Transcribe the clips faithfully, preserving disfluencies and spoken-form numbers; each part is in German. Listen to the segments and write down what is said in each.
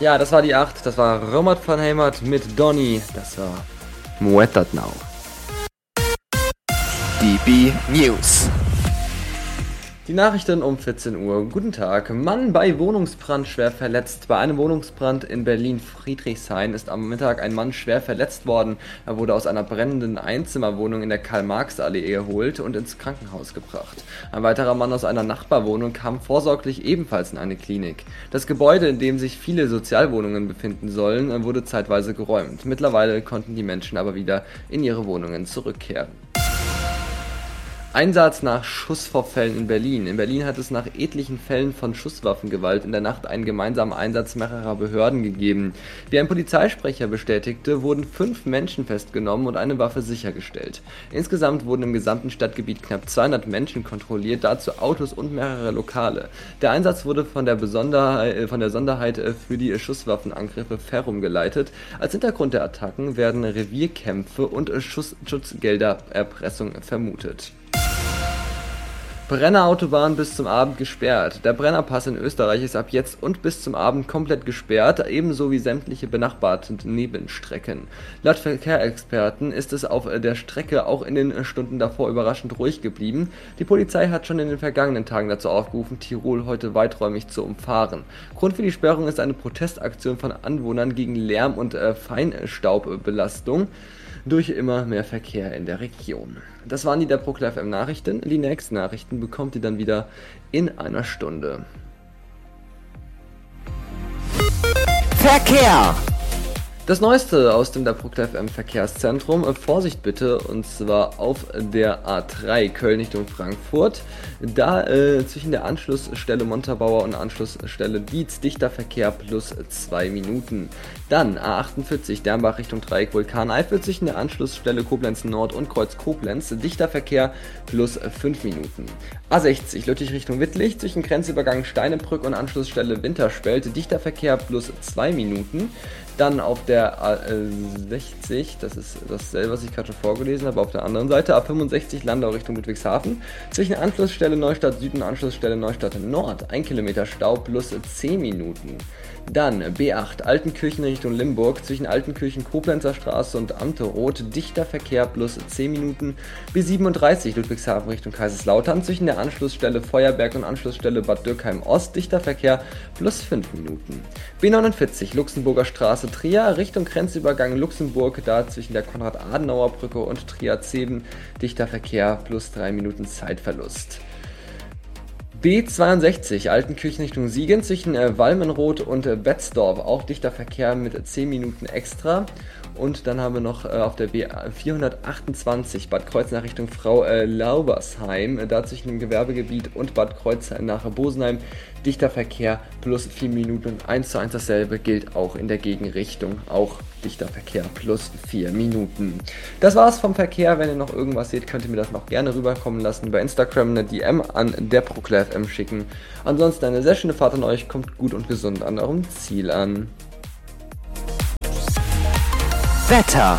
Ja, das war die acht, das war Robert van Hemert mit Donny, das war Muertat Now. D B News. Die Nachrichten um vierzehn Uhr. Guten Tag. Mann bei Wohnungsbrand schwer verletzt. Bei einem Wohnungsbrand in Berlin-Friedrichshain ist am Mittag ein Mann schwer verletzt worden. Er wurde aus einer brennenden Einzimmerwohnung in der Karl-Marx-Allee geholt und ins Krankenhaus gebracht. Ein weiterer Mann aus einer Nachbarwohnung kam vorsorglich ebenfalls in eine Klinik. Das Gebäude, in dem sich viele Sozialwohnungen befinden sollen, wurde zeitweise geräumt. Mittlerweile konnten die Menschen aber wieder in ihre Wohnungen zurückkehren. Einsatz nach Schussvorfällen in Berlin. In Berlin hat es nach etlichen Fällen von Schusswaffengewalt in der Nacht einen gemeinsamen Einsatz mehrerer Behörden gegeben. Wie ein Polizeisprecher bestätigte, wurden fünf Menschen festgenommen und eine Waffe sichergestellt. Insgesamt wurden im gesamten Stadtgebiet knapp zweihundert Menschen kontrolliert, dazu Autos und mehrere Lokale. Der Einsatz wurde von der, Besonderheit, von der Sonderheit für die Schusswaffenangriffe Ferrum geleitet. Als Hintergrund der Attacken werden Revierkämpfe und Schuss- Schutzgeldererpressung vermutet. Brennerautobahn bis zum Abend gesperrt. Der Brennerpass in Österreich ist ab jetzt und bis zum Abend komplett gesperrt, ebenso wie sämtliche benachbarten Nebenstrecken. Laut Verkehrsexperten ist es auf der Strecke auch in den Stunden davor überraschend ruhig geblieben. Die Polizei hat schon in den vergangenen Tagen dazu aufgerufen, Tirol heute weiträumig zu umfahren. Grund für die Sperrung ist eine Protestaktion von Anwohnern gegen Lärm- und äh, Feinstaubbelastung durch immer mehr Verkehr in der Region. Das waren die der ProKlar F M Nachrichten. Die nächsten Nachrichten bekommt ihr dann wieder in einer Stunde. Verkehr. Das Neueste aus dem der ProKlar F M Verkehrszentrum, Vorsicht bitte, und zwar auf der A drei Köln Richtung Frankfurt. Da äh, zwischen der Anschlussstelle Montabaur und Anschlussstelle Dietz dichter Verkehr plus zwei Minuten. Dann A achtundvierzig Dernbach Richtung Dreieck Vulkaneifel zwischen der Anschlussstelle Koblenz Nord und Kreuz Koblenz dichter Verkehr plus fünf Minuten. A sechzig Lüttich Richtung Wittlich zwischen Grenzübergang Steinebrück und Anschlussstelle Winterspelt dichter Verkehr plus zwei Minuten. Dann auf der A sechzig, das ist dasselbe, was ich gerade schon vorgelesen habe, auf der anderen Seite, A fünfundsechzig Landau Richtung Ludwigshafen, zwischen Anschlussstelle Neustadt Süd und Anschlussstelle Neustadt Nord, ein Kilometer Stau plus zehn Minuten. Dann B acht Altenkirchen Richtung Limburg, zwischen Altenkirchen Koblenzer Straße und Amteroth, dichter Verkehr plus zehn Minuten. B siebenunddreißig Ludwigshafen Richtung Kaiserslautern, zwischen der Anschlussstelle Feuerberg und Anschlussstelle Bad Dürkheim Ost, dichter Verkehr plus fünf Minuten. B neunundvierzig Luxemburger Straße Trier Richtung Grenzübergang Luxemburg, da zwischen der Konrad-Adenauer-Brücke und Trier-Zeben, dichter Verkehr plus drei Minuten Zeitverlust. B zweiundsechzig Altenkirchen Richtung Siegen zwischen äh, Walmenroth und äh, Betzdorf, auch dichter Verkehr mit zehn Minuten extra. Und dann haben wir noch äh, auf der B vierhundertachtundzwanzig Bad Kreuznach Richtung Frau äh, Laubersheim, äh, da zwischen dem Gewerbegebiet und Bad Kreuznach nach Bosenheim, dichter Verkehr plus vier Minuten. Und eins zu eins dasselbe gilt auch in der Gegenrichtung, auch dichter Verkehr plus vier Minuten. Das war's vom Verkehr. Wenn ihr noch irgendwas seht, könnt ihr mir das noch gerne rüberkommen lassen. Bei Instagram eine D M an der ProKlar F M schicken. Ansonsten eine sehr schöne Fahrt an euch. Kommt gut und gesund an eurem Ziel an. Wetter.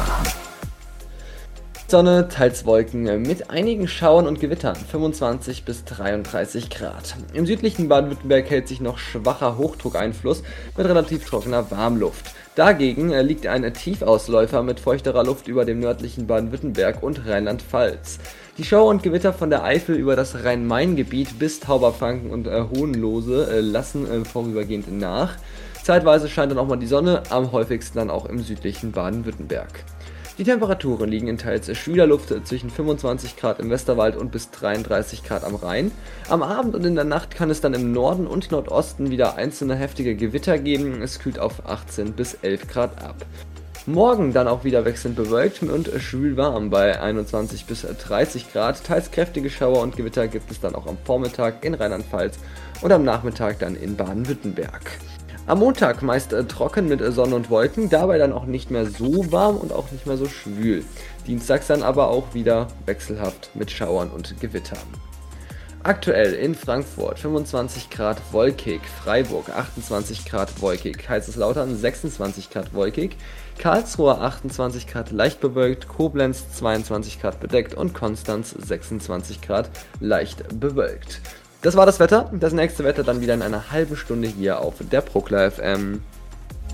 Sonne, teils Wolken mit einigen Schauern und Gewittern, fünfundzwanzig bis dreiunddreißig Grad. Im südlichen Baden-Württemberg hält sich noch schwacher Hochdruckeinfluss mit relativ trockener Warmluft. Dagegen liegt ein Tiefausläufer mit feuchterer Luft über dem nördlichen Baden-Württemberg und Rheinland-Pfalz. Die Schauer und Gewitter von der Eifel über das Rhein-Main-Gebiet bis Tauberfranken und äh, Hohenlose äh, lassen äh, vorübergehend nach. Zeitweise scheint dann auch mal die Sonne, am häufigsten dann auch im südlichen Baden-Württemberg. Die Temperaturen liegen in teils schwüler Luft zwischen fünfundzwanzig Grad im Westerwald und bis dreiunddreißig Grad am Rhein. Am Abend und in der Nacht kann es dann im Norden und Nordosten wieder einzelne heftige Gewitter geben. Es kühlt auf achtzehn bis elf Grad ab. Morgen dann auch wieder wechselnd bewölkt und schwül warm bei einundzwanzig bis dreißig Grad. Teils kräftige Schauer und Gewitter gibt es dann auch am Vormittag in Rheinland-Pfalz und am Nachmittag dann in Baden-Württemberg. Am Montag meist äh, trocken mit äh, Sonne und Wolken, dabei dann auch nicht mehr so warm und auch nicht mehr so schwül. Dienstags dann aber auch wieder wechselhaft mit Schauern und Gewittern. Aktuell in Frankfurt fünfundzwanzig Grad wolkig, Freiburg achtundzwanzig Grad wolkig, Kaiserslautern sechsundzwanzig Grad wolkig, Karlsruhe achtundzwanzig Grad leicht bewölkt, Koblenz zweiundzwanzig Grad bedeckt und Konstanz sechsundzwanzig Grad leicht bewölkt. Das war das Wetter. Das nächste Wetter dann wieder in einer halben Stunde hier auf der ProKlar F M.